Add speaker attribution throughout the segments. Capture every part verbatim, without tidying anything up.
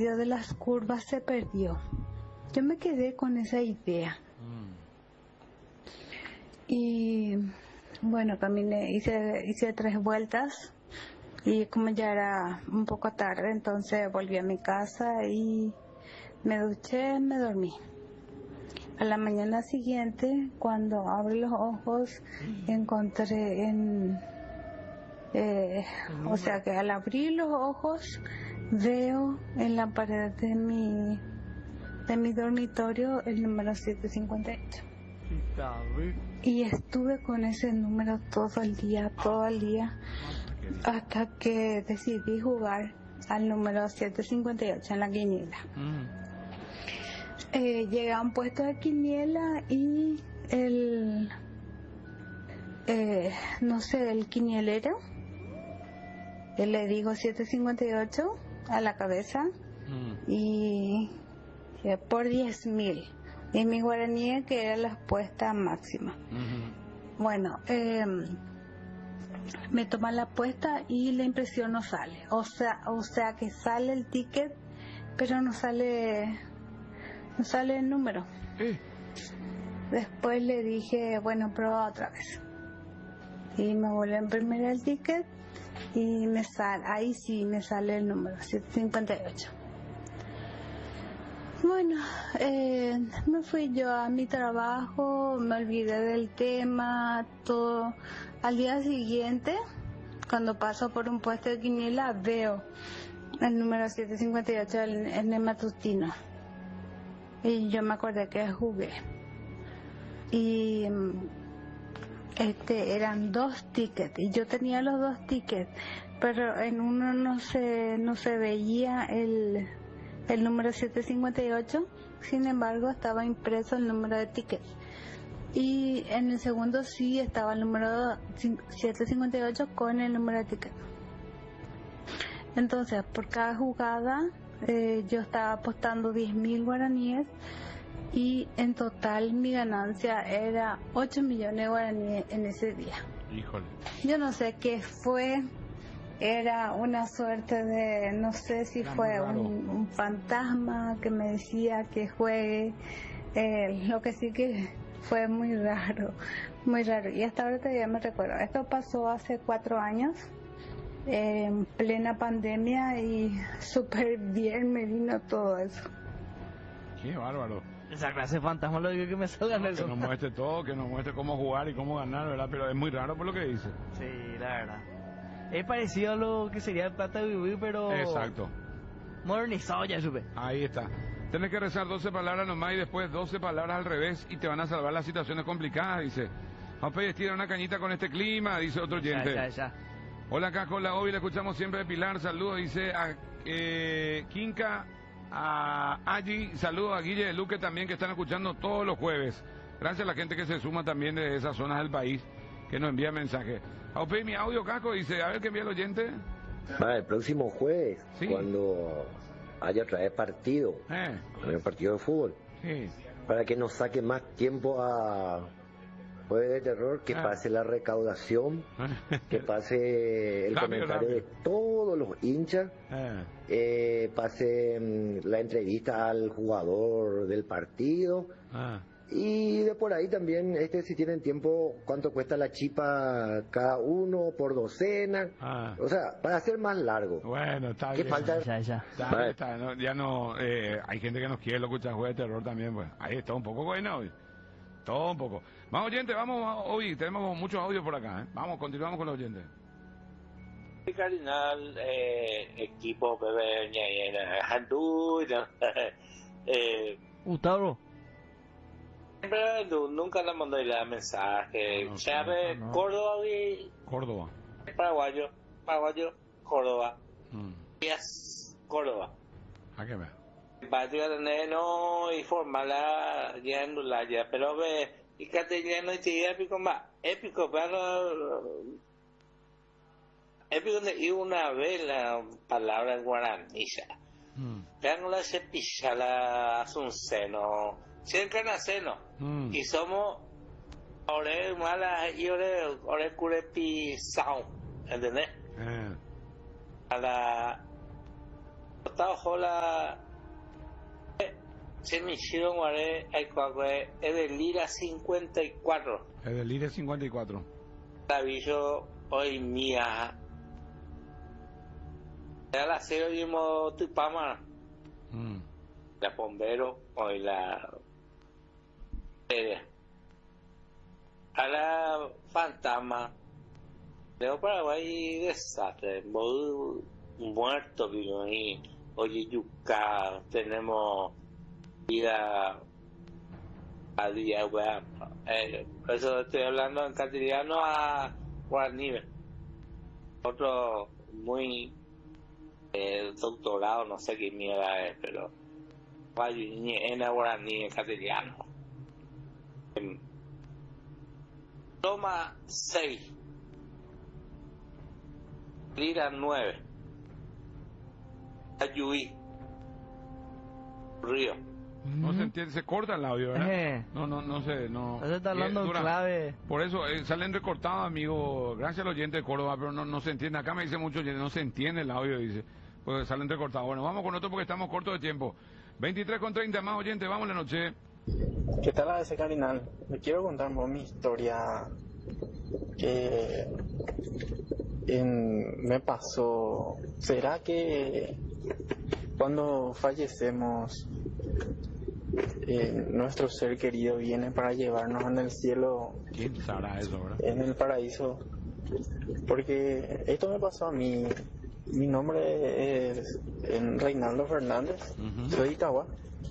Speaker 1: medio de las curvas se perdió. Yo me quedé con esa idea.
Speaker 2: Mm.
Speaker 1: Y bueno, caminé, hice, hice tres vueltas y como ya era un poco tarde, entonces volví a mi casa y me duché, me dormí. A la mañana siguiente, cuando abrí los ojos, encontré en... Eh, o sea que al abrir los ojos veo en la pared de mi, de mi dormitorio el número setecientos cincuenta y ocho. Y estuve con ese número todo el día, todo el día, hasta que decidí jugar al número setecientos cincuenta y ocho en la quiniela.
Speaker 2: Mm.
Speaker 1: Eh, llegué a un puesto de quiniela y el, eh, no sé, el quinielero, eh, le digo setecientos cincuenta y ocho a la cabeza
Speaker 2: Mm.
Speaker 1: y eh, por diez mil. Y mi guaraní, que era la apuesta máxima.
Speaker 2: Mm-hmm.
Speaker 1: Bueno, eh, me toman la apuesta y la impresión no sale. O sea, o sea que sale el ticket, pero no sale, no sale el número.
Speaker 2: Eh.
Speaker 1: Después le dije, bueno, prueba otra vez. Y me volví a imprimir el ticket y me sale, ahí sí me sale el número, setecientos cincuenta y ocho. Bueno, eh, me fui yo a mi trabajo, me olvidé del tema, todo. Al día siguiente, cuando paso por un puesto de quiniela, veo el número setecientos cincuenta y ocho en, en el matutino. Y yo me acordé que jugué. Y este eran dos tickets, y yo tenía los dos tickets, pero en uno no se, no se veía el... el número setecientos cincuenta y ocho, sin embargo estaba impreso el número de ticket, y en el segundo sí estaba el número setecientos cincuenta y ocho con el número de ticket. Entonces por cada jugada eh, yo estaba apostando diez mil guaraníes y en total mi ganancia era ocho millones de guaraníes en ese día.
Speaker 2: Híjole.
Speaker 1: Yo no sé qué fue. Era una suerte de, no sé si
Speaker 2: Era
Speaker 1: fue
Speaker 2: muy raro.
Speaker 1: un, un fantasma que me decía que juegue, eh, lo que sí que fue muy raro, muy raro. Y hasta ahora todavía me recuerdo. Esto pasó hace cuatro años, eh, en plena pandemia, y súper bien me vino todo eso.
Speaker 2: Qué bárbaro.
Speaker 3: Esa clase de fantasma lo digo que me salgan
Speaker 2: Que
Speaker 3: eso.
Speaker 2: nos muestre todo, que nos muestre cómo jugar y cómo ganar, ¿verdad? Pero es muy raro por lo que dice.
Speaker 3: Sí, la verdad. Es parecido a lo que sería el Plata de Vivir, pero...
Speaker 2: Exacto.
Speaker 3: modernizado, ya supe.
Speaker 2: Ahí está. Tienes que rezar doce palabras nomás y después doce palabras al revés y te van a salvar las situaciones complicadas, dice. Vamos a tirar una cañita con este clima, dice otro oyente.
Speaker 3: Ya, ya, ya.
Speaker 2: Hola, acá con la Obi, la escuchamos siempre de Pilar, saludos, dice a eh, Quinca, a Allí, saludos a Guille de Luque también, que están escuchando todos los jueves. Gracias a la gente que se suma también de esas zonas del país, que nos envía mensajes. A mi audio, Caco, dice, a ver qué envía el oyente.
Speaker 4: Va, el próximo jueves,
Speaker 2: Sí.
Speaker 4: cuando haya otra vez partido,
Speaker 2: Eh,
Speaker 4: el partido de fútbol,
Speaker 2: sí.
Speaker 4: para que nos saque más tiempo a Jueves de Terror, que
Speaker 2: Ah.
Speaker 4: pase la recaudación, que pase el
Speaker 2: Rápido,
Speaker 4: comentario
Speaker 2: rápido.
Speaker 4: de todos los hinchas,
Speaker 2: Eh,
Speaker 4: eh, pase mm, la entrevista al jugador del partido,
Speaker 2: ah.
Speaker 4: y de por ahí también, este si tienen tiempo, cuánto cuesta la chipa cada uno por docena,
Speaker 2: Ah.
Speaker 4: o sea, para hacer más largo.
Speaker 2: Bueno, está
Speaker 4: ¿Qué
Speaker 2: bien.
Speaker 4: falta?
Speaker 3: Ya, ya.
Speaker 2: Está,
Speaker 4: Vale.
Speaker 2: está, no, ya no, eh, hay gente que nos quiere lo escuchar juegos de terror también, pues. Ahí está un poco bueno hoy. Todo un poco. Vamos, oyente, vamos hoy. Tenemos muchos audios por acá, ¿eh? Vamos, continuamos con los oyentes.
Speaker 5: Cardinal, eh, equipo, bebé, ñañera, handú, eh,
Speaker 3: Gustavo.
Speaker 5: siempre nu- nunca le mandó el mensaje.
Speaker 2: No, no,
Speaker 5: Chávez,
Speaker 3: no, no.
Speaker 5: Córdoba y
Speaker 2: Córdoba.
Speaker 5: paraguayo, paraguayo, Córdoba,
Speaker 2: Mm.
Speaker 5: Díaz, Córdoba.
Speaker 2: ¿A qué ver?
Speaker 5: Patria de neno y formala ya en la ya, pero ve, y castellano y te épico más, épico, pero épico de y una vez la palabra en guaraní ya.
Speaker 2: Mm.
Speaker 5: Vean la cepilla la asunceno, cerca naceno,
Speaker 2: Mm.
Speaker 5: y somos ore mala y ore ore curepi sound, ¿entendés?
Speaker 2: Eh.
Speaker 5: A la está jola se me hicieron guaré el cuadre es de Lira cincuenta y cuatro.
Speaker 2: Es de Lira cincuenta y cuatro.
Speaker 5: Tavillo hoy mía. Ya la cero mismo tu pama.
Speaker 2: Mm.
Speaker 5: La bombero hoy la eh, a la fantasma. Leo Paraguay desastre, muy muerto vino ahí. Oye, Yuca, tenemos vida a día, wea. Eh, eso estoy hablando en castellano a guaraní. Otro muy eh, doctorado, no sé qué mierda es, pero en guaraní, en castellano. Toma seis. Lira nueve. Ayuí. Río.
Speaker 2: No se entiende, se corta el audio, ¿verdad?
Speaker 3: Eh.
Speaker 2: No, no, no sé, no.
Speaker 3: No se está hablando
Speaker 2: Eh,
Speaker 3: en
Speaker 2: dura.
Speaker 3: clave.
Speaker 2: Por eso eh, salen recortados, amigo. Gracias al oyente de Córdoba, pero no, no se entiende. Acá me dice mucho oyente, no se entiende el audio, dice. Pues salen recortados. Bueno, vamos con otro porque estamos cortos de tiempo. veintitrés con treinta más oyentes, vamos la noche.
Speaker 6: ¿Qué tal, A B C Carinal? Me quiero contar vos mi historia que en- me pasó. ¿Será que cuando fallecemos eh, nuestro ser querido viene para llevarnos en el cielo,
Speaker 2: ¿Quién sabrá eso, verdad?
Speaker 6: en el paraíso? Porque esto me pasó a mí. Mi nombre es eh, Reinaldo Fernández,
Speaker 2: Ujú.
Speaker 6: soy de Itagua.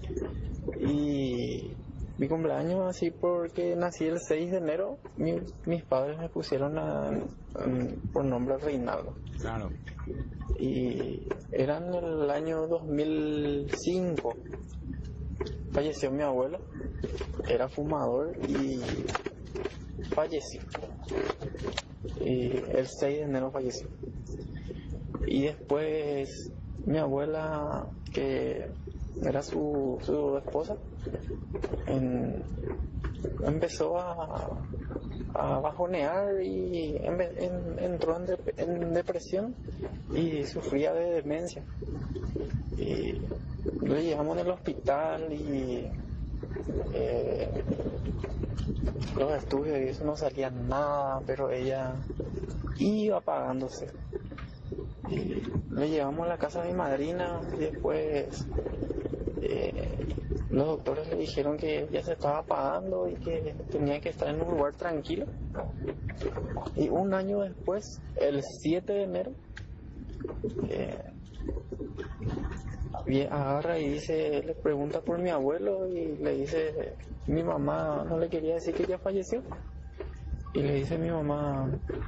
Speaker 6: Y mi cumpleaños, así porque nací el seis de enero, mi- mis padres me pusieron a- a- por nombre Reinaldo.
Speaker 2: Claro.
Speaker 6: Y era en el año dos mil cinco. Falleció mi abuelo, era fumador y falleció. Y el seis de enero falleció. Y después mi abuela, que era su, su esposa, en- empezó a, a bajonear y empe- en- entró en, dep- en depresión y sufría de demencia. Y le llevamos en el hospital y eh, los estudios y eso no salían nada, pero ella iba apagándose. Y le llevamos a la casa de mi madrina y después eh, los doctores le dijeron que ya se estaba apagando y que tenía que estar en un lugar tranquilo. Y un año después, el siete de enero, eh, vi- agarra y dice, le pregunta por mi abuelo y le dice, mi mamá no le quería decir que ya falleció. Y le dice mi mamá,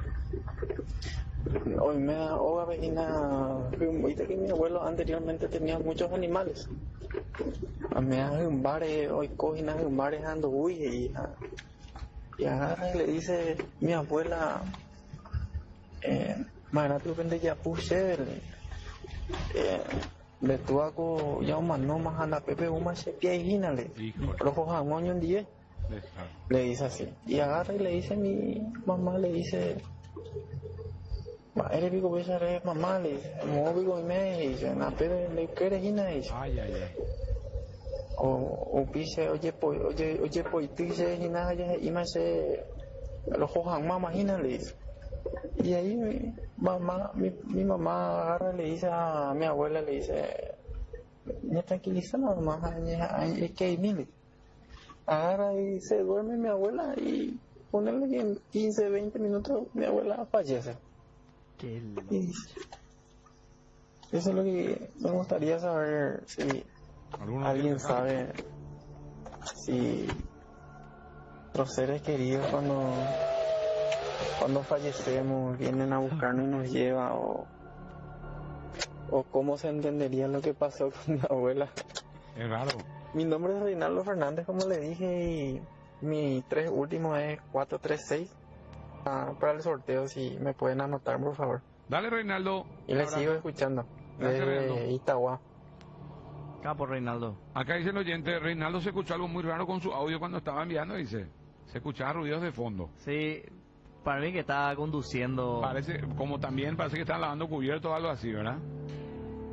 Speaker 6: hoy me da hoga vecina, viste que mi abuelo anteriormente tenía muchos animales. A me da un bare, hoy cogen a un bare ando uy y, y agarra y le dice mi abuela, eh, mana tu pende ya puse el eh, de tu hago ya un mano más anda pepe uma se pie y le
Speaker 2: Híjole.
Speaker 6: rojo jamón un día
Speaker 2: Deja.
Speaker 6: le dice así y agarra y le dice mi mamá le dice ma eres pico pesa eres mamá le dice mo pico y me dice na pepe le quieres y na dice
Speaker 2: Ay, ay, ay.
Speaker 6: o o pise oye po oye oye po y dice y nada ya y me se los jojan mamá imagina le dice y ahí mi mamá mi, mi mamá agarra y le dice a mi abuela le dice me tranquiliza mamá es que mire agarra y se duerme mi abuela y ponerle que en quince veinte minutos mi abuela fallece.
Speaker 3: Qué loco.
Speaker 6: Y eso es lo que me gustaría saber si
Speaker 2: ¿Alguno
Speaker 6: alguien
Speaker 2: quiere dejar?
Speaker 6: sabe si los seres queridos cuando cuando fallecemos vienen a buscarnos y nos llevan o o cómo se entendería lo que pasó con mi abuela.
Speaker 2: Es raro.
Speaker 6: Mi nombre es Reinaldo Fernández, como le dije, y mi tres último es cuatro tres seis. Ah, para el sorteo, si me pueden anotar, por favor.
Speaker 2: Dale, Reinaldo.
Speaker 6: Y
Speaker 2: Un
Speaker 6: les
Speaker 2: abrazo.
Speaker 6: sigo escuchando
Speaker 2: Gracias,
Speaker 6: desde
Speaker 2: Reinaldo.
Speaker 6: Itagua.
Speaker 3: Capo Reinaldo.
Speaker 2: Acá dice el oyente, Reinaldo se escuchó algo muy raro con su audio cuando estaba enviando, dice. Se escuchaba ruidos de fondo.
Speaker 3: Sí, para mí que estaba conduciendo.
Speaker 2: Parece, como también parece que están lavando cubiertos o algo así, ¿verdad?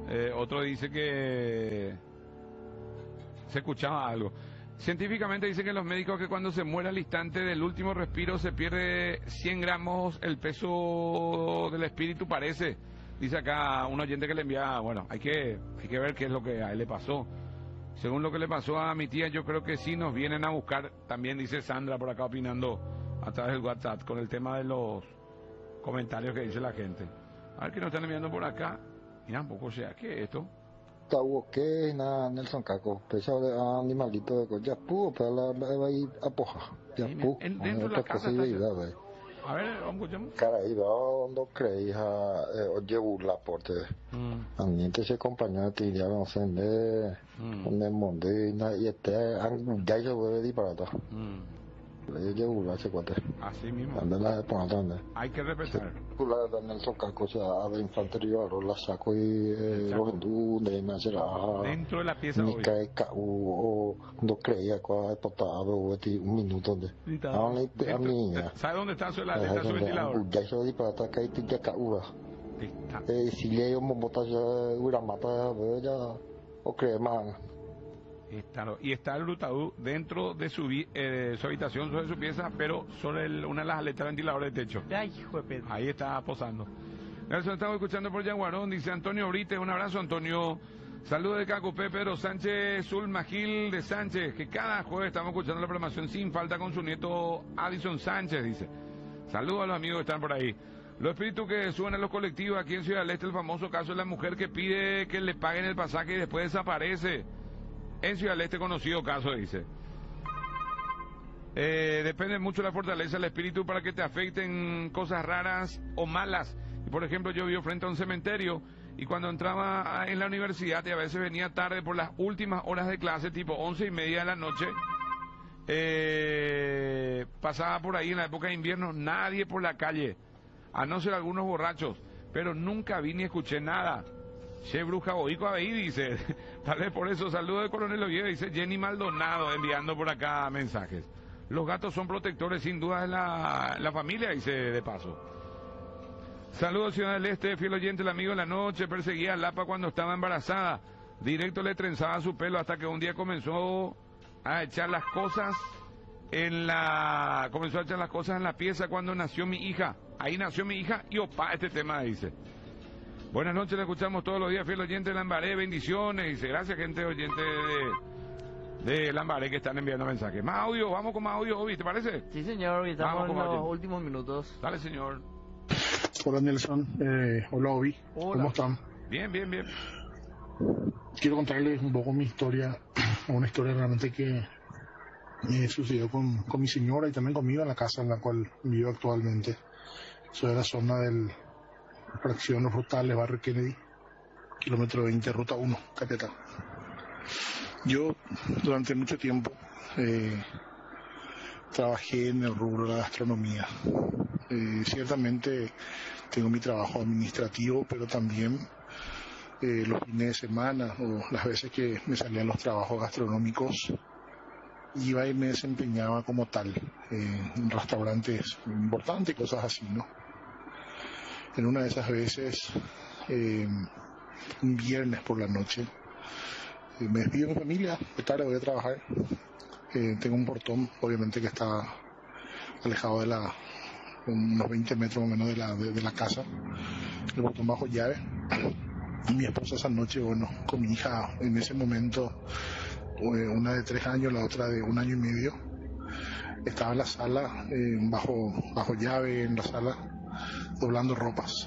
Speaker 2: Eh, otro dice que se escuchaba algo. Científicamente dicen que los médicos que cuando se muere al instante del último respiro se pierde cien gramos el peso del espíritu, parece. Dice acá un oyente que le envía, bueno, hay que, hay que ver qué es lo que a él le pasó. Según lo que le pasó a mi tía, yo creo que sí nos vienen a buscar. También dice Sandra por acá opinando a través del WhatsApp con el tema de los comentarios que dice la gente. A ver qué nos están enviando por acá. Mira, un poco sea, ¿qué es esto?
Speaker 7: Tahu que na Nelson Caco, pesado de animalito de ya pudo para la ahí apoja. Ya pudo.
Speaker 2: Dentro de la casa está haciendo... A ver, vamos a escuchar.
Speaker 7: Cara, ahí va donde creí a llevo la porte. Ambiente se acompañó de ya no sé de donde monte y este ya yo voy a disparar. Le llevo la secuate.
Speaker 2: Así mismo.
Speaker 7: Anda la por donde.
Speaker 2: Hay que respetar.
Speaker 7: La de Nelson Caco se a de infantería la saco y los hindú de nacerá.
Speaker 2: Dentro de la pieza hoy.
Speaker 7: Cae o no creía cuál potado un minuto de. A mí.
Speaker 2: ¿Sabe dónde está su está su ventilador?
Speaker 7: Ya yo di para acá y te ya caúba. Eh si le yo monta ya una mata ya o cree más.
Speaker 2: Claro, y está el Brutaú dentro de su, eh, su habitación, sobre su pieza, pero sobre el, una de las aletas ventiladores de techo.
Speaker 3: Ay, hijo de Pedro.
Speaker 2: Ahí está posando. Nelson, estamos escuchando por Yaguarón, dice Antonio Brite, un abrazo Antonio. Saludos de Cacupé, Pedro Sánchez, Zulma Gil de Sánchez, que cada jueves estamos escuchando la programación sin falta con su nieto Addison Sánchez, dice. Saludos a los amigos que están por ahí. Los espíritus que suben a los colectivos aquí en Ciudad del Este, el famoso caso de la mujer que pide que le paguen el pasaje y después desaparece. En Ciudad del Este, conocido caso, dice. Eh, depende mucho de la fortaleza del espíritu para que te afecten cosas raras o malas. Y por ejemplo, yo vivo frente a un cementerio y cuando entraba en la universidad y a veces venía tarde por las últimas horas de clase, tipo once y media de la noche, eh, pasaba por ahí en la época de invierno, nadie por la calle, a no ser algunos borrachos, pero nunca vi ni escuché nada. Che bruja boico ahí, dice. Tal vez por eso, saludo de Coronel Oviedo, dice Jenny Maldonado, enviando por acá mensajes. Los gatos son protectores, sin duda, de la, la familia, dice de paso. Saludos, Ciudad del Este, fiel oyente, el amigo de la noche, perseguía a Lapa cuando estaba embarazada. Directo le trenzaba su pelo hasta que un día comenzó a echar las cosas en la... Comenzó a echar las cosas en la pieza cuando nació mi hija. Ahí nació mi hija y opa, este tema, dice. Buenas noches, le escuchamos todos los días, fiel oyente de Lambaré, bendiciones, dice, gracias gente oyente de, de Lambaré que están enviando mensajes. Más audio, vamos con más audio, Obi, ¿te parece?
Speaker 3: Sí, señor, y estamos
Speaker 2: Vamos
Speaker 3: en
Speaker 2: con
Speaker 3: los
Speaker 2: audio.
Speaker 3: últimos minutos.
Speaker 2: Dale, señor.
Speaker 8: Hola Nelson, eh, hola Obi,
Speaker 3: Hola.
Speaker 8: ¿cómo están?
Speaker 2: Bien, bien, bien.
Speaker 8: Quiero contarles un poco mi historia, una historia realmente que me sucedió con, con mi señora y también conmigo en la casa en la cual vivo actualmente. Soy de la zona del fracción Los Frutales, Barrio Kennedy, kilómetro veinte, ruta uno, Capiatá. Yo durante mucho tiempo eh, trabajé en el rubro de la gastronomía. Eh, ciertamente tengo mi trabajo administrativo, pero también eh, los fines de semana o las veces que me salían los trabajos gastronómicos, iba y me desempeñaba como tal eh, en restaurantes importantes, cosas así, ¿no? En una de esas veces, eh, un viernes por la noche, eh, me despido de mi familia, de tarde voy a trabajar. Eh, tengo un portón, obviamente que está alejado de la, unos veinte metros más o menos de la, de, de la casa, el portón bajo llave. Y mi esposa esa noche, bueno, con mi hija en ese momento, eh, una de tres años, la otra de un año y medio, estaba en la sala, eh, bajo, bajo llave en la sala, doblando ropas.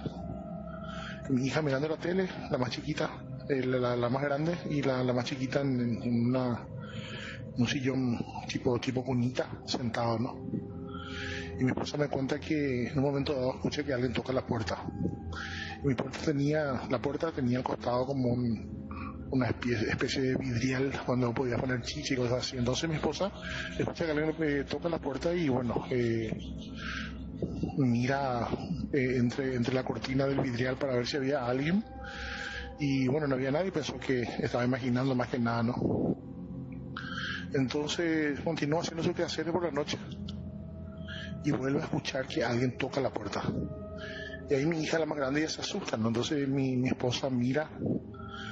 Speaker 8: Mi hija mirando la tele, la más chiquita, eh, la, la más grande y la, la más chiquita en, en una, un sillón tipo, tipo cunita, sentado, ¿no? Y mi esposa me cuenta que en un momento dado escuché que alguien toca la puerta. Y mi puerta tenía, la puerta tenía al costado como un, una especie, especie de vidrial cuando podía poner chicha y cosas así. Entonces mi esposa escucha que alguien eh, toca la puerta y bueno, eh, mira eh, entre, entre la cortina del vidrial para ver si había alguien y bueno, no había nadie, pensó que estaba imaginando más que nada, ¿no? Entonces continúa haciendo su quehacer por la noche y vuelve a escuchar que alguien toca la puerta y ahí mi hija, la más grande, ya se asusta, ¿no? Entonces mi, mi esposa mira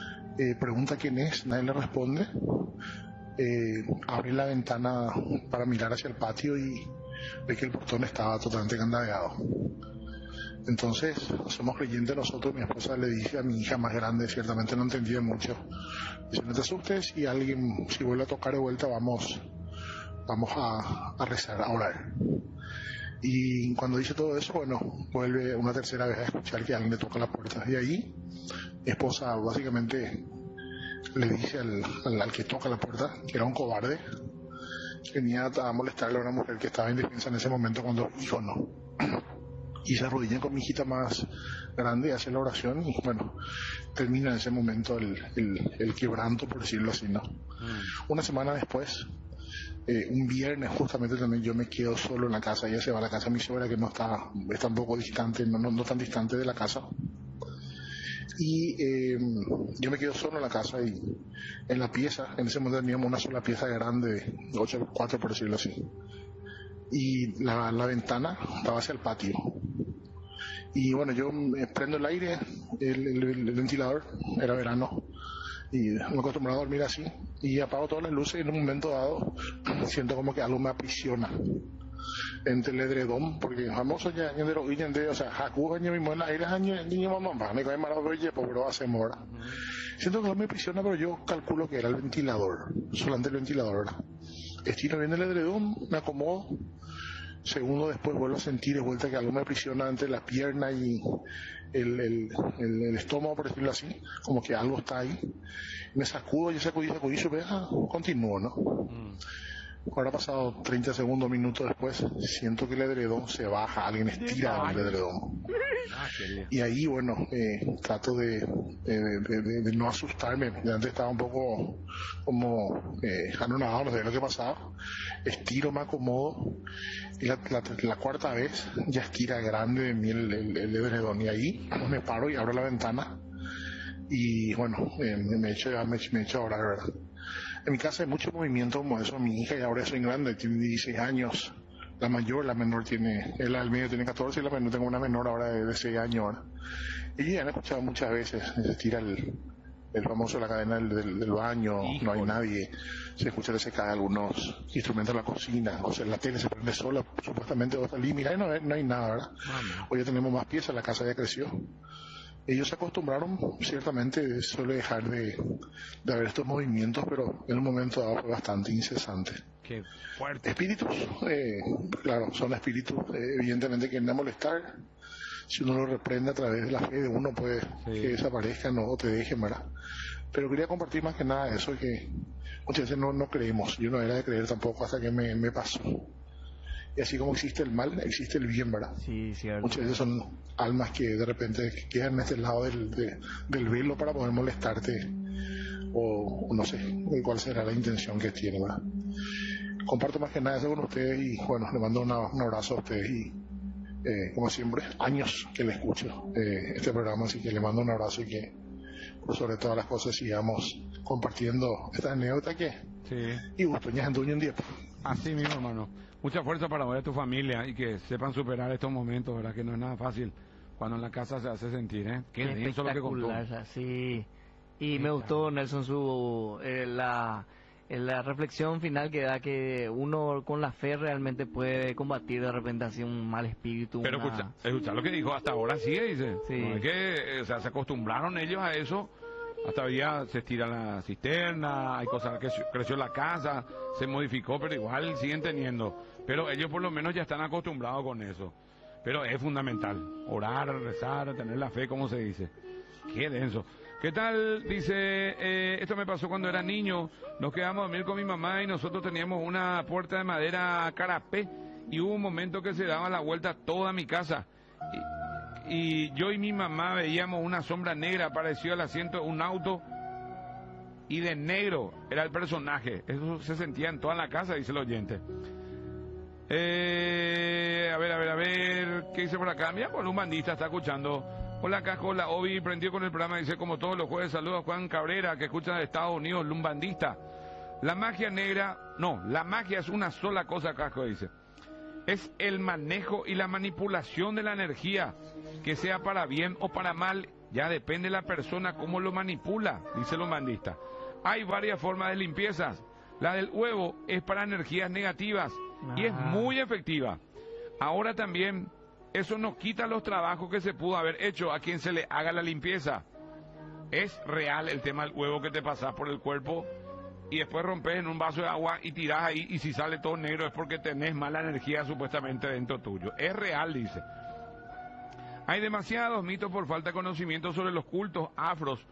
Speaker 8: eh, pregunta quién es, nadie le responde. Eh, abre la ventana para mirar hacia el patio y ve que el portón estaba totalmente candadeado. Entonces, somos creyentes nosotros. Mi esposa le dice a mi hija más grande, ciertamente no entendía mucho, dice: no te asustes, y alguien, si vuelve a tocar de vuelta, vamos vamos a, a rezar, a orar. Y cuando dice todo eso, bueno, vuelve una tercera vez a escuchar que alguien le toca la puerta. Y ahí, mi esposa básicamente le dice al, al, al que toca la puerta que era un cobarde, que venía a molestarle a una mujer que estaba indefensa en ese momento cuando dijo no. Y se arrodilla con mi hijita más grande y hace la oración, y bueno, termina en ese momento el, el, el quebranto, por decirlo así, ¿no? Mm. Una semana después, eh, un viernes justamente también, yo me quedo solo en la casa. Ella se va a la casa de mi suegra, que no está, está un poco distante, no, no, no tan distante de la casa. Y eh, yo me quedo solo en la casa, y en la pieza, en ese momento teníamos una sola pieza grande, de ocho por cuatro, por decirlo así. Y la, la ventana daba hacia el patio. Y bueno, yo prendo el aire, el, el, el ventilador, era verano, y me acostumbrado a dormir así, y apago todas las luces, y en un momento dado siento como que algo me aprisiona entre el edredón, porque famoso ya de los guiños de, o sea, Jacu año mismo en la aire año niño mamá me cae mal de oye, pero hace mora. Siento que algo me aprisiona, pero yo calculo que era el ventilador, solamente el ventilador, ¿verdad? Estiro bien el edredón, me acomodo. Segundo después vuelvo a sentir de vuelta que algo me aprisiona entre la pierna y el, el, el, el estómago, por decirlo así, como que algo está ahí. Me sacudo, yo sacudí, sacudí, y ah, continúo, ¿no? Mm. Ahora pasado treinta segundos, minutos después, siento que el edredón se baja, alguien estira el edredón. Y ahí, bueno, eh, trato de, de, de, de, de no asustarme. Yo antes estaba un poco como eh, anonadado, no sé lo que pasaba. Estiro, me acomodo, y la, la, la cuarta vez ya estira grande de mí el, el, el edredón. Y ahí me paro y abro la ventana. Y bueno, eh, me echo me, me echo a orar, ¿verdad? En mi casa hay mucho movimiento como eso. Mi hija ya ahora soy grande, tiene dieciséis años. La mayor, la menor tiene, él al medio tiene catorce, y la menor, tengo una menor ahora de, de seis años ahora. Y ya han escuchado muchas veces, se tira el, el famoso, la cadena del, del, del baño, Híjole. No hay nadie. Se escucha que se caen algunos instrumentos en la cocina, o sea, la tele se prende sola, supuestamente va a salir, mira, no, no hay nada, ¿verdad? Mano. Hoy ya tenemos más piezas, la casa ya creció. Ellos se acostumbraron, ciertamente suele dejar de, de haber estos movimientos, pero en un momento dado fue bastante incesante.
Speaker 2: Qué fuerte.
Speaker 8: Espíritus, eh, claro, son espíritus, eh, evidentemente, que no molestar. Si uno lo reprende a través de la fe de uno, puede sí. que desaparezcan o te dejen, ¿verdad? Pero quería compartir más que nada eso, que muchas veces no, no creemos. Yo no era de creer tampoco hasta que me, me pasó. Y así como existe el mal, existe el bien, ¿verdad?
Speaker 3: Sí, cierto.
Speaker 8: Muchas veces son almas que de repente quedan en este lado del, de, del velo para poder molestarte, o, o no sé cuál será la intención que tiene, ¿verdad? Comparto más que nada eso con ustedes, y bueno, le mando una, un abrazo a ustedes, y eh, como siempre, años que le escucho eh, este programa, así que le mando un abrazo, y que por sobre todas las cosas sigamos compartiendo esta anécdota que
Speaker 2: sí.
Speaker 8: y gusto, ya en un día.
Speaker 2: Así mismo, hermano. Mucha fuerza para vos y tu familia, y que sepan superar estos momentos, ¿verdad? Que no es nada fácil cuando en la casa se hace sentir, ¿eh?
Speaker 3: Qué denso lo que contó. Sí. Y me gustó, Nelson, su eh, la, eh, la reflexión final que da, que uno con la fe realmente puede combatir de repente así un mal espíritu.
Speaker 2: Pero
Speaker 3: una...
Speaker 2: escucha, escucha lo que dijo, hasta ahora sigue, dice.
Speaker 3: Sí.
Speaker 2: No es que, o sea, se acostumbraron ellos a eso. Hasta hoy día se estira la cisterna, hay cosas que creció la casa, se modificó, pero igual siguen teniendo. Pero ellos por lo menos ya están acostumbrados con eso. Pero es fundamental, orar, rezar, tener la fe, como se dice. Qué denso. ¿Qué tal? Dice, eh, esto me pasó cuando era niño, nos quedamos a dormir con mi mamá y nosotros teníamos una puerta de madera carapé, y hubo un momento que se daba la vuelta toda mi casa. Y, y yo y mi mamá veíamos una sombra negra parecida al asiento de un auto, y de negro era el personaje. Eso se sentía en toda la casa, dice el oyente. Eh, a ver, a ver, a ver, ¿qué dice por acá? Mira, pues un bandista está escuchando. Hola, Casco, la Obi, prendió con el programa, dice, como todos los jueves, saludos a Juan Cabrera, que escucha de Estados Unidos, lumbandista. La magia negra, no, la magia es una sola cosa, Casco, dice. Es el manejo y la manipulación de la energía, que sea para bien o para mal, Ya depende de la persona cómo lo manipula, dice el umbandista. Hay varias formas de limpiezas. La del huevo es para energías negativas y es muy efectiva. Ahora también, eso no quita los trabajos que se pudo haber hecho a quien se le haga la limpieza. Es real el tema del huevo que te pasas por el cuerpo y después rompes en un vaso de agua y tirás ahí, y si sale todo negro es porque tenés mala energía supuestamente dentro tuyo. Es real, dice. Hay demasiados mitos por falta de conocimiento sobre los cultos afros.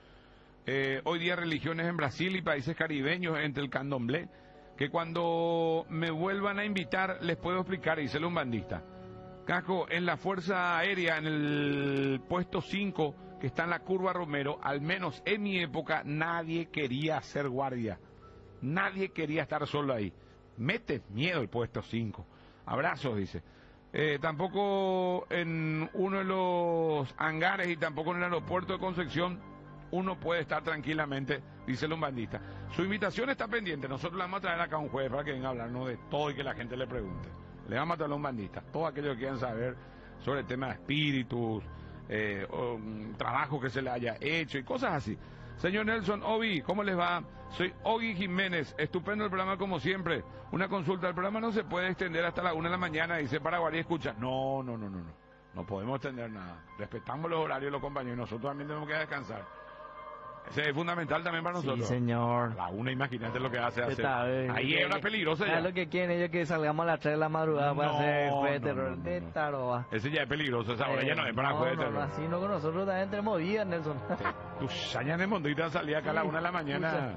Speaker 2: Eh, hoy día religiones en Brasil y países caribeños, entre el candomblé, que cuando me vuelvan a invitar les puedo explicar, dice el umbandista. Caco, en la Fuerza Aérea, en el puesto cinco, que está en la curva Romero, al menos en mi época, nadie quería ser guardia. Nadie quería estar solo ahí. Mete miedo el puesto cinco. Abrazos, dice. Eh, tampoco en uno de los hangares y tampoco en el aeropuerto de Concepción uno puede estar tranquilamente, dice el umbandista. Su invitación está pendiente. Nosotros le vamos a traer acá a un jueves para que venga a hablarnos de todo y que la gente le pregunte. Le vamos a traer a un umbandista. Todos aquellos que quieran saber sobre el tema de espíritus, eh, o, um, trabajo que se le haya hecho y cosas así. Señor Nelson, Obi, ¿cómo les va? Soy Ogi Jiménez, estupendo el programa como siempre. Una consulta, el programa no se puede extender hasta la una de la mañana, dice Paraguay, escucha. No, no, no, no, no, no podemos extender nada. Respetamos los horarios de los compañeros y nosotros también tenemos que descansar. Ese es fundamental también para nosotros.
Speaker 3: Sí, señor.
Speaker 2: A la una, imagínate lo que hace hacer.
Speaker 3: Está, eh,
Speaker 2: Ahí es hora peligrosa ya.
Speaker 3: Es lo que quieren ellos, que salgamos a las tres de la madrugada para
Speaker 2: No,
Speaker 3: hacer juego de
Speaker 2: no,
Speaker 3: terror.
Speaker 2: no, no,
Speaker 3: De
Speaker 2: no.
Speaker 3: taroba.
Speaker 2: Ese ya es peligroso, esa hora
Speaker 3: Eh,
Speaker 2: ya no es para
Speaker 3: no,
Speaker 2: juego de
Speaker 3: no,
Speaker 2: terror.
Speaker 3: no, así no, con nosotros también tenemos días, Nelson.
Speaker 2: Tu saña de mondita salía acá a la una de la mañana.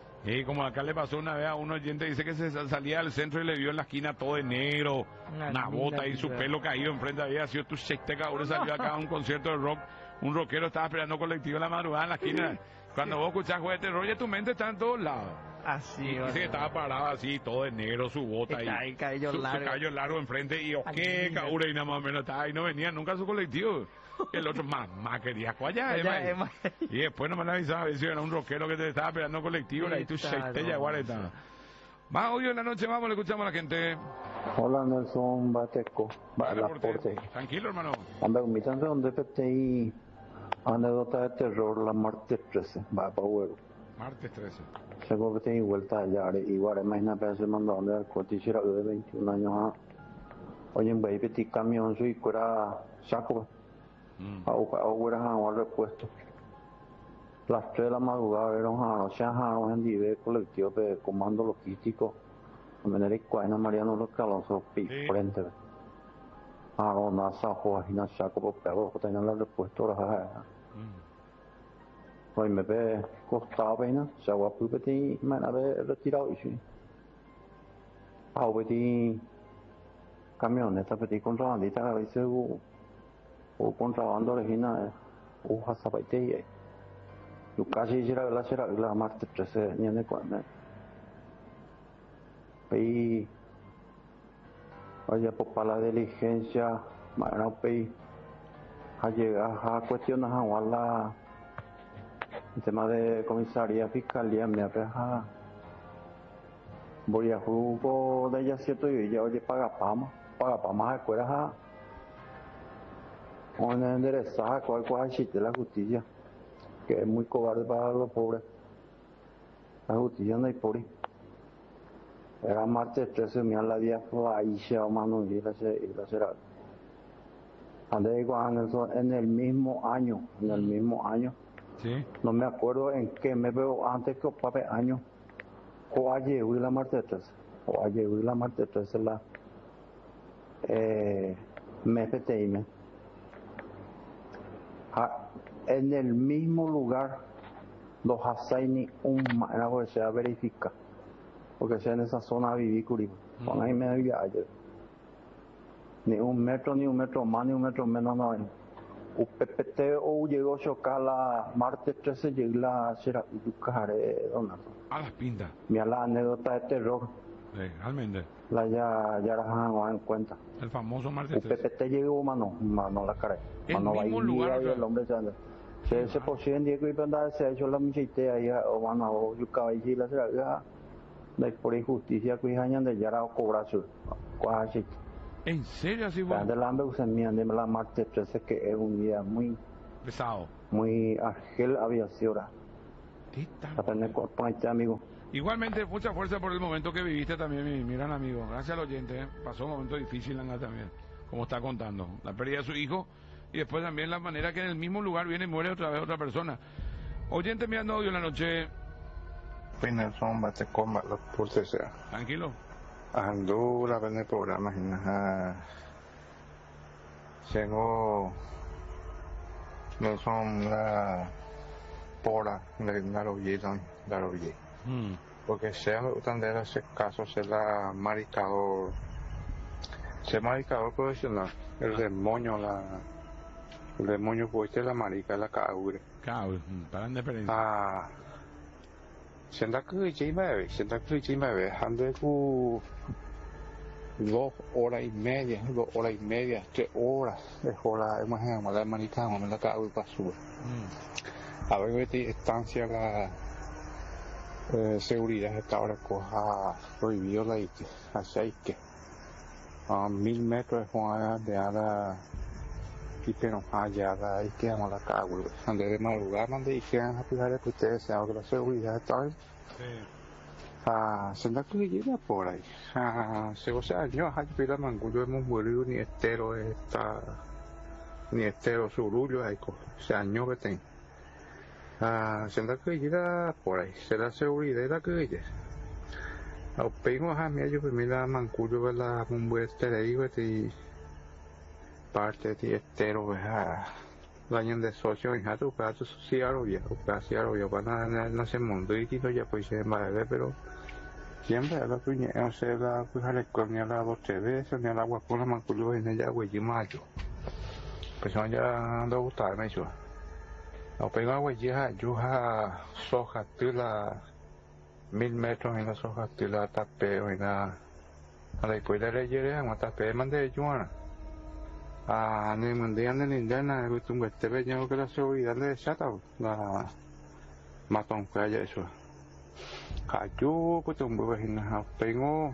Speaker 2: Y como acá le pasó una vez a un oyente, dice que se salía del centro y le vio en la esquina todo de negro,
Speaker 3: Una
Speaker 2: una bota y
Speaker 3: linda
Speaker 2: su
Speaker 3: vida.
Speaker 2: pelo caído enfrente, había sido tu secteca, ahora salió acá a un concierto de rock, un rockero estaba esperando colectivo en la madrugada en la esquina. Cuando vos escuchás juego de terror, ya tu mente está en todos lados.
Speaker 3: Así,
Speaker 2: Y dice
Speaker 3: vale.
Speaker 2: que estaba parado así, todo de negro, su bota
Speaker 3: Está
Speaker 2: ahí,
Speaker 3: ahí, cabello
Speaker 2: su, su
Speaker 3: largo.
Speaker 2: cabello largo enfrente, y yo,
Speaker 3: Ay,
Speaker 2: qué
Speaker 3: mira.
Speaker 2: caura, y nada más o menos estaba ahí, no venía nunca a su colectivo. Y el otro, mamá, quería cuallá,
Speaker 3: Allá,
Speaker 2: Emma.
Speaker 3: Emma.
Speaker 2: Y después no me la avisaba, a ver si era un rockero que te estaba esperando colectivo, y tú
Speaker 3: Está,
Speaker 2: seis te
Speaker 3: no,
Speaker 2: yaguareta. Va, hoy en la noche, vamos, le escuchamos a la gente.
Speaker 9: Hola Nelson Bateco, va
Speaker 2: Hola,
Speaker 9: la
Speaker 2: Porte.
Speaker 9: porte.
Speaker 2: Tranquilo, hermano.
Speaker 9: Anda, invitan donde petei anécdota de terror la martes trece, va para huevo.
Speaker 2: Martes trece.
Speaker 9: Seguro que tengo vuelta allá, igual imagínate se mandó donde al corte hiciera de veintiún años a oye en vez de camión soy fuera saco a fuera a repuesto. Las tres de la madrugada eran a o sea a en nivel colectivo de comando logístico a manera de cuáina Mariano los calonsos frente a una sajo a saco por perro que tenían la respuesta ahora hoy me ve costado pena se va a pupeti me ha retirado y sí a pupeti camioneta peti contrabandista a veces o o contrabando original o hasapaite yo casi hiciera la será la martes trece ni de cuando y oye pues para la diligencia bueno pues a llegar a cuestiones a la el tema de comisaría fiscalía me apeja voy a jugo de ella cierto y ya oye paga pama paga pama de cueras a una enderezada cual cual existe la justicia que es muy cobarde para los pobres la justicia no hay por era martes trece me la día ahí se va mano y la se y la será ande igual en el mismo año en el mismo año.
Speaker 2: Sí.
Speaker 9: No me acuerdo en qué me veo antes que papel año o ayer huí la martes trece o ayer huí la martes trece la eh, me pete en el mismo lugar los hasaini un manera que sea verifica porque sea en esa zona viví Curitiba con ahí me vivía ayer ni un metro ni un metro más ni un metro menos no hay U P P T o llegó a chocar la martes trece llegó la será Yucare Donato.
Speaker 2: A las pintas.
Speaker 9: Mira la anécdota de terror.
Speaker 2: Realmente.
Speaker 9: La ya ya la en cuenta.
Speaker 2: El famoso martes
Speaker 9: U P P T llegó mano, mano la cara.
Speaker 2: Mano va
Speaker 9: y el hombre se anda. Se se poseen Diego y panda se ha hecho la michite ahí o mano o Yucaba y la será ya de por injusticia que hayan de ya cobrar su cuasi.
Speaker 2: ¿En serio así fue?
Speaker 9: De la hambre usan mía de la martes trece que es un día muy
Speaker 2: pesado.
Speaker 9: muy ágil aviación. Aprender con este amigo.
Speaker 2: Igualmente, mucha fuerza por el momento que viviste también, mi, mi gran amigo. Gracias al oyente, ¿eh? Pasó un momento difícil anda también, como está contando. La pérdida de su hijo y después también la manera que en el mismo lugar viene y muere otra vez otra persona. Oyente mirando audio en la noche.
Speaker 10: Pues Nelson, bate comba, lo pulse sea.
Speaker 2: Tranquilo.
Speaker 10: Ando la vez del programa, llegó Nelson la pora, la robilla, la robilla. Porque sea tan de ese caso, se la maricador, se maricador profesional, el demonio, la, el demonio pues la marica, la caure.
Speaker 2: Caure, para independencia.
Speaker 10: Ah, sienta que ya me sienta que ya me ve, ande cu dos horas y media, dos horas y media, tres horas, es hora, imagínate, la marica, me la caure para subir. A ver, qué estancia la Eh, seguridad esta hora coja prohibido la Ike, así que a mil metros de Juan de Ada y que no haya la Ike a la cago, donde de madrugada donde Ike a fijar que ustedes sean que la seguridad está ahí. Ah, se anda que llega por ahí. Ah, se o sea, yo hay pila mangulo hemos morido ni estero esta ni estero surullo hay cosa, o sea, año que tengo. Ah, se anda que llega por ahí, se la seguridad de la que llega. Los pingos a mí, yo me la mancuyo de la muerte de ahí, y parte de estero, veja, dañan de socio, en tu caso, sí, a lo viejo, casi a lo viejo, para no se mundo y quito ya pues se embargue, pero siempre la puñe, o sea, la puja le comía la dos tres veces, ni al agua con la mancuyo en ella, güey, y mayo. Pues ya ando a gustarme eso. Los pegos agua ya yo a soja tila mil metros en la soja tila tapeo en la a la escuela de ayer a tapeo mande juana a ne mande ande lindana el último este veño que la seguridad de chata la matón que haya eso cayó pues un buen en la pego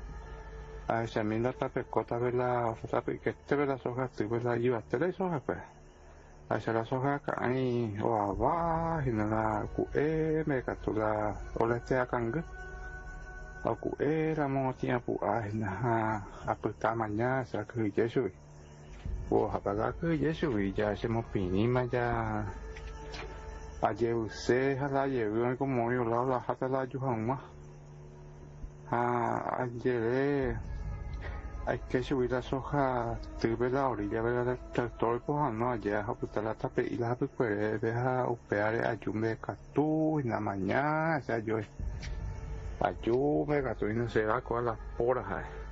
Speaker 10: a esa mina tape cota de la tape que este de la soja tila la lleva tela soja pues hacia la soja cae o abajo en la Q E me captura o la este acanga la Q E la montaña pues na apretar mañana se que ya sube o apagar que ya sube ya hacemos pinima ya ayer usted la llevó como yo la la hasta la yuhan más ah ayer hay que subir la soja, tuve la orilla de la tractor cojando allá a putar la tape y la pues deja operar a yume catú en la mañana, o sea yo a yume catú y no se va con las poras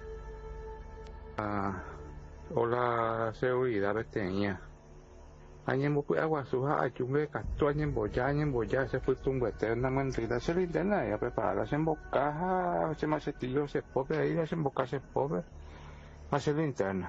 Speaker 10: ah o la seguridad que tenía añen pues agua suja a yume catú añen boya añen boya se fue un huete una mentira se le intenta ya preparar se embocaja se macetillo se pobre ahí se emboca se pobre hacer la interna.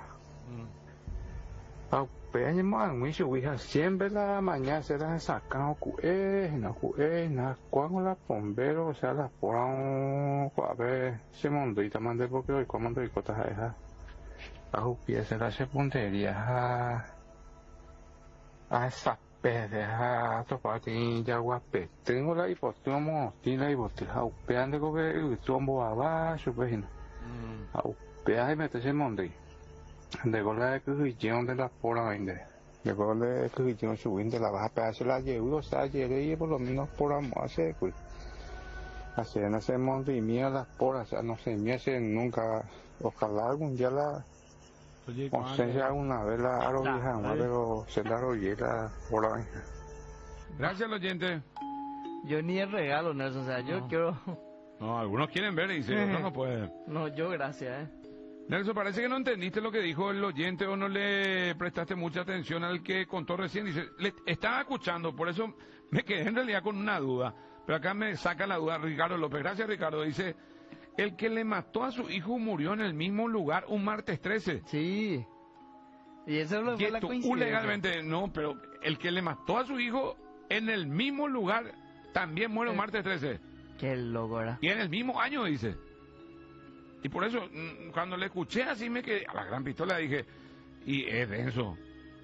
Speaker 10: A peña más muy subida siempre la mañana se la sacan cué, no cué, na cuando la bombero o sea la poran a ver se mondo y también de porque hoy comando y cosas esa. A upie se la se puntería a a esa pedeja topati ya guape. Tengo la hipotomo, tiene la hipoteca, a upeando que tombo abajo, pues. A peaje me te monte de gola de cujión de la pora vende de gola de cujión subir de la baja pedazo la llevo o sea llegué y por lo menos por amor hace pues así en ese monte y mía las poras o sea no se me hace nunca ojalá algún día la o sea una vez la aro vieja pero se la oye la pora vieja.
Speaker 2: Gracias al oyente.
Speaker 3: Yo ni el regalo Nelson, o sea yo
Speaker 2: no.
Speaker 3: quiero
Speaker 2: no algunos quieren ver y dicen no no puede
Speaker 3: no yo gracias eh
Speaker 2: Nelson, parece que no entendiste lo que dijo el oyente o no le prestaste mucha atención al que contó recién. Dice, le estaba escuchando, por eso me quedé en realidad con una duda. Pero acá me saca la duda Ricardo López. Gracias, Ricardo. Dice, el que le mató a su hijo murió en el mismo lugar un martes trece.
Speaker 3: Sí. Y eso lo fue la coincidencia.
Speaker 2: Legalmente, no, pero el que le mató a su hijo en el mismo lugar también muere un martes trece.
Speaker 3: Qué loco, ¿verdad?
Speaker 2: Y en el mismo año, dice. Y por eso, cuando le escuché así me quedé a la gran pistola, dije, y es denso.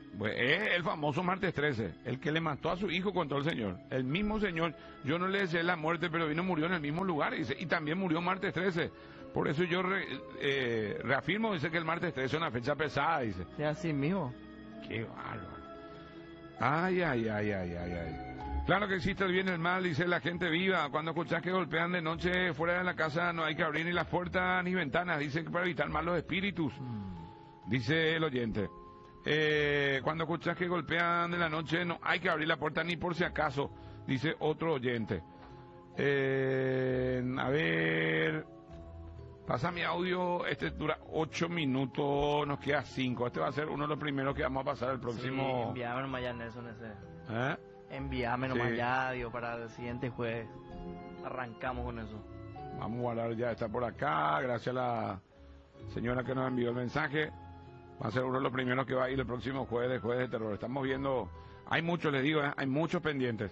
Speaker 2: Pues es el famoso martes trece, el que le mató a su hijo, contó el señor. El mismo señor, yo no le deseé la muerte, pero vino, murió en el mismo lugar, dice, y también murió martes trece. Por eso yo re, eh, reafirmo, dice que el martes trece es una fecha pesada, dice.
Speaker 3: Sí, así mismo.
Speaker 2: Qué bárbaro. Ay, ay, ay, ay, ay, ay. Claro que existe el bien y el mal, dice la gente viva. Cuando escuchas que golpean de noche fuera de la casa, no hay que abrir ni las puertas ni ventanas, dicen que para evitar malos espíritus, dice el oyente. Eh, cuando escuchas que golpean de la noche, no hay que abrir la puerta ni por si acaso, dice otro oyente. Eh, a ver, pasa mi audio, este dura ocho minutos, nos queda cinco. Este va a ser uno de los primeros que vamos a pasar el próximo.
Speaker 3: Sí, envíame nomás ya, Nelson, ese.
Speaker 2: ¿Eh?
Speaker 3: Envíame nomás
Speaker 2: Sí.
Speaker 3: ya, digo, para el siguiente jueves. Arrancamos con eso.
Speaker 2: Vamos a guardar, ya está por acá, gracias a la señora que nos envió el mensaje. Va a ser uno de los primeros que va a ir el próximo jueves de Jueves de Terror. Estamos viendo, hay muchos, les digo, ¿eh? Hay muchos pendientes.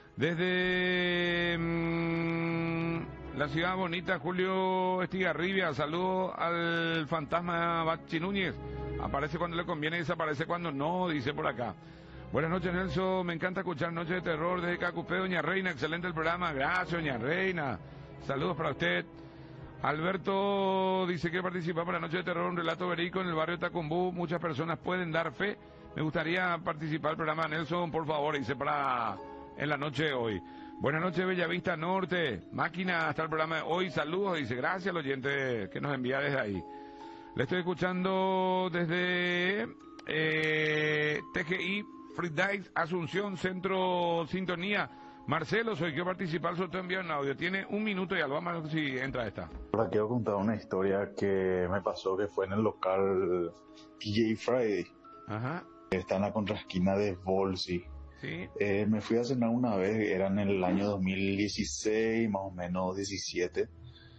Speaker 2: Desde mmm, la ciudad bonita, Julio Estigarribia, saludo al fantasma Bachi Núñez. Aparece cuando le conviene y desaparece cuando no, dice por acá. Buenas noches, Nelson, me encanta escuchar Noche de Terror desde Cacupé, doña Reina, excelente el programa, gracias, doña Reina. Saludos para usted. Alberto dice que participa para Noche de Terror, un relato verídico en el barrio Tacumbú. Muchas personas pueden dar fe. Me gustaría participar del programa, Nelson, por favor, dice para en la noche de hoy. Buenas noches, Bellavista Norte. Máquina, hasta el programa de hoy. Saludos, dice, gracias al oyente que nos envía desde ahí. Le estoy escuchando desde eh, T G I, Free Dice, Asunción, Centro Sintonía. Marcelo, soy quiero participar, solo te envío un audio. Tiene un minuto y algo, vamos a ver si entra esta.
Speaker 11: Ahora quiero contar una historia que me pasó, que fue en el local T J Friday.
Speaker 2: Ajá.
Speaker 11: Está en la contraesquina de Volsi.
Speaker 2: Sí.
Speaker 11: Eh, me fui a cenar una vez, era en el año dos mil dieciséis, más o menos diecisiete.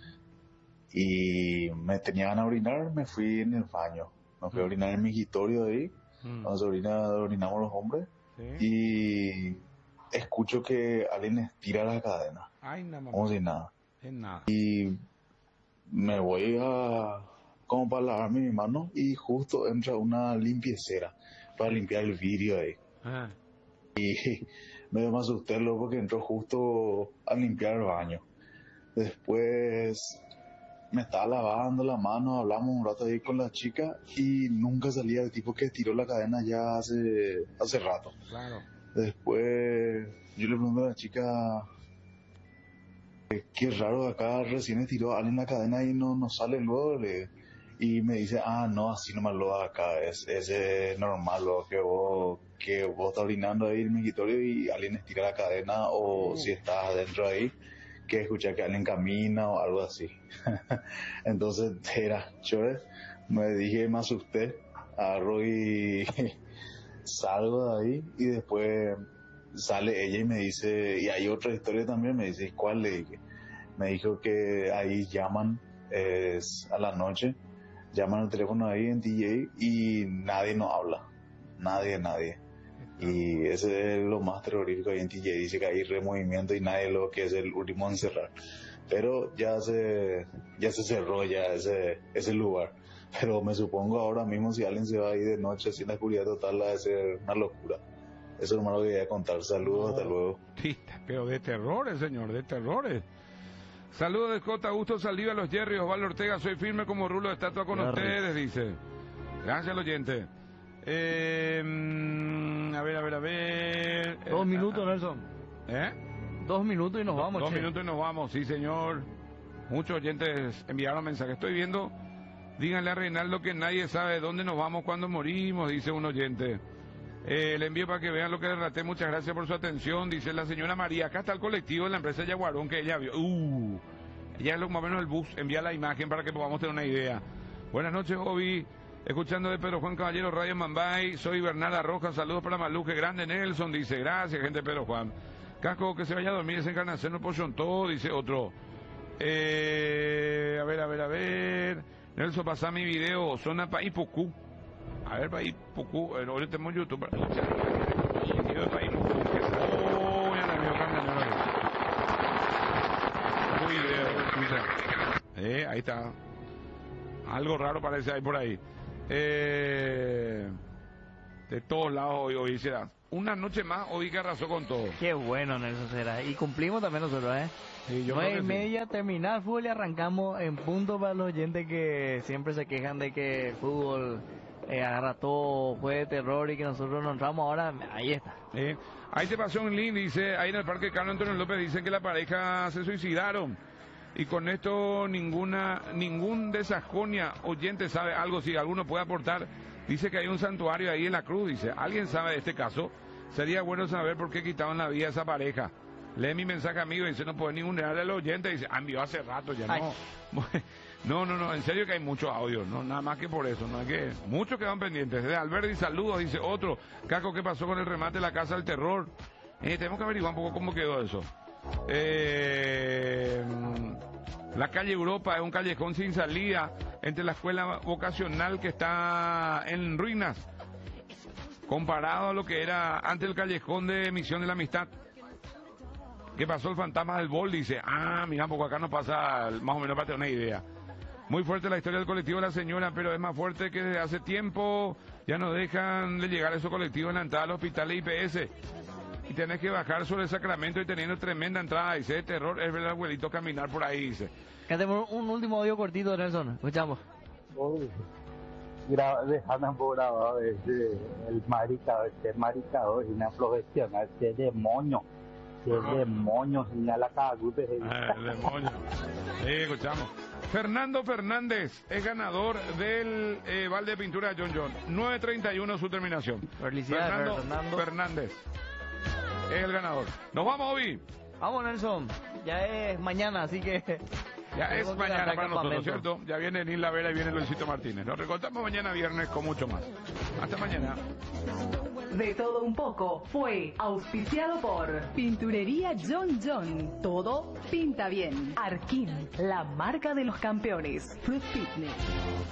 Speaker 11: Y me tenían a orinar, me fui en el baño. Me fui a orinar en mi migitorio de ahí,
Speaker 2: Mm.
Speaker 11: donde se orina, orinamos los hombres.
Speaker 2: Sí.
Speaker 11: Y escucho que alguien estira la cadena,
Speaker 2: Ay, no, mamá.
Speaker 11: como si nada.
Speaker 2: Es nada.
Speaker 11: Y me voy a como para lavarme mi mano y justo entra una limpiecera para limpiar el vidrio ahí.
Speaker 2: Ajá.
Speaker 11: Y me me asusté luego porque entró justo a limpiar el baño. Después me estaba lavando la mano, hablamos un rato ahí con la chica y nunca salía el tipo que tiró la cadena ya hace, hace rato.
Speaker 2: Claro.
Speaker 11: Después yo le pregunto a la chica, qué raro, acá recién tiró alguien la cadena y no, no sale luego. Le, y me dice, ah, no, así nomás lo da acá, es, es eh, normal lo que vos, que vos estás orinando ahí en el migitorio y alguien estira la cadena o uh. si estás adentro ahí, que escuchar que alguien camina o algo así. Entonces era chore, me dije, me asusté, agarro y salgo de ahí y después sale ella y me dice, y hay otra historia también, me dice, ¿cuál? Le dije, me dijo que ahí llaman es a la noche, llaman al teléfono ahí en T J y nadie nos habla, nadie, nadie. Y ese es lo más terrorífico ahí en T J, dice que hay removimiento y nadie lo que es el último en cerrar. Pero ya se, ya se cerró ya ese, ese lugar. Pero me supongo ahora mismo si alguien se va ahí de noche sin la oscuridad total, va a ser una locura. Eso es lo malo que quería contar. Saludos, no, hasta luego.
Speaker 2: Sí, pero de terrores, señor, de terrores. Saludos de J. Augusto Saliva, los Jerry, Osvaldo Ortega, soy firme como rulo de estatua con Jerry. Ustedes, dice. Gracias al oyente. Eh, a ver, a ver, a ver.
Speaker 3: Dos
Speaker 2: eh,
Speaker 3: minutos, Nelson.
Speaker 2: ¿Eh?
Speaker 3: Dos minutos y nos
Speaker 2: Do,
Speaker 3: vamos.
Speaker 2: Dos
Speaker 3: che.
Speaker 2: minutos y nos vamos, sí, señor. Muchos oyentes enviaron mensajes. Estoy viendo. Díganle a Reinaldo que nadie sabe dónde nos vamos cuando morimos, dice un oyente. Eh, le envío para que vean lo que le relaté. Muchas gracias por su atención, dice la señora María. Acá está el colectivo de la empresa Yaguarón que ella vio. Uh, ella es lo más o menos el bus. Envía la imagen para que podamos tener una idea. Buenas noches, Obi. Escuchando de Pedro Juan Caballero, Radio Mambay. Soy Bernarda Rojas. Saludos para Maluque Grande Nelson. Dice, gracias, gente de Pedro Juan. Casco, que se vaya a dormir esa encarnación, no pochontó, dice otro. Eh, a ver, a ver, a ver. Nelson, pasa mi video. Zona País Pucú. A ver, País Pucú. Ahora tenemos YouTube. Video de País Pucú. Oh, ya la vio Carmen. Eh, ahí está. Algo raro parece ahí por ahí. Eh, De todos lados hoy, hoy será. Una noche más, hoy que arrasó con todo.
Speaker 3: Qué bueno, Nelson será. Y cumplimos también nosotros, ¿eh?
Speaker 2: Sí, yo
Speaker 3: Nueve
Speaker 2: creo
Speaker 3: y
Speaker 2: que
Speaker 3: media, terminar el fútbol y arrancamos en punto para los oyentes que siempre se quejan de que el fútbol eh, agarra todo, juega de terror y que nosotros no entramos ahora. Ahí está.
Speaker 2: Eh, ahí te pasó un link, dice, ahí en el Parque Carlos Antonio López dicen que la pareja se suicidaron. Y con esto ninguna, ningún de Sajonia oyente sabe algo, si alguno puede aportar. Dice que hay un santuario ahí en la cruz, dice, ¿alguien sabe de este caso? Sería bueno saber por qué quitaron la vida a esa pareja. Lee mi mensaje, amigo, dice, no puede ningún al oyente, dice, ah, envió hace rato, ya no. No, no, no, en serio que hay muchos audios, no, nada más que por eso, no hay que, muchos quedan pendientes. De Alberti, saludos, dice otro. Caco, ¿qué pasó con el remate de la Casa del Terror? Eh, tenemos que averiguar un poco cómo quedó eso. Eh, la calle Europa es un callejón sin salida entre la escuela vocacional que está en ruinas, comparado a lo que era antes el callejón de Misión de la Amistad. ¿Qué pasó el fantasma del bol? Dice, ah, mira, poco acá no pasa, más o menos para tener una idea. Muy fuerte la historia del colectivo de la señora, pero es más fuerte que desde hace tiempo ya no dejan de llegar a esos colectivos en la entrada al hospital de I P S. Y tenés que bajar sobre el Sacramento y teniendo tremenda entrada. Dice, de terror, es ver al abuelito caminar por ahí, dice.
Speaker 3: Acá tenemos un último audio cortito, Nelson. Escuchamos.
Speaker 12: Dejando por grabado este, el maricado, este maricado, y una profesional, este demonio. El demonio, y a la cagupe.
Speaker 2: Ah, el demonio. Sí, escuchamos. Fernando Fernández es ganador del eh, balde de pintura de John John. nueve treinta y uno su terminación.
Speaker 3: Felicidades,
Speaker 2: Fernando,
Speaker 3: Fernando
Speaker 2: Fernández es el ganador. Nos vamos, Obi.
Speaker 3: Vamos, Nelson. Ya es mañana, así que...
Speaker 2: Ya es mañana para nosotros, ¿cierto? Ya viene Nilda Vera y viene Luisito Martínez. Nos recortamos mañana viernes con mucho más. Hasta mañana.
Speaker 13: De todo un poco fue auspiciado por Pinturería John John. Todo pinta bien. Arkin, la marca de los campeones. Fruit Fitness.